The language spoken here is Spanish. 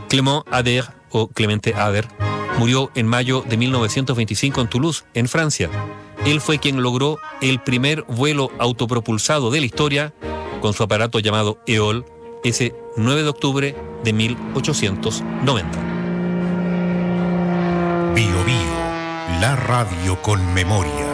Clément Ader, o Clemente Ader, murió en mayo de 1925 en Toulouse, en Francia. Él fue quien logró el primer vuelo autopropulsado de la historia con su aparato llamado EOL, ese 9 de octubre de 1890. Bio Bio, la radio con memoria.